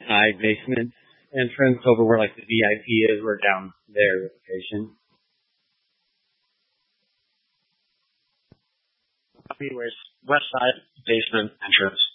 side basement entrance over where like the VIP is. We're down there with the patient. Copy, west side basement entrance.